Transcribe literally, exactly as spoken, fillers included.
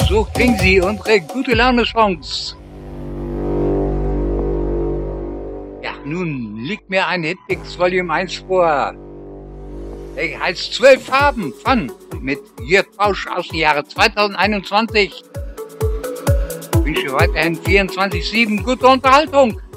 So kriegen Sie unsere gute Laune-Chance. Ja, nun liegt mir ein Hitmix Volume eins vor. Der heißt zwölf Farben von mit Jörg Bausch aus dem Jahre zweitausendeinundzwanzig. Ich wünsche weiterhin vierundzwanzig sieben gute Unterhaltung.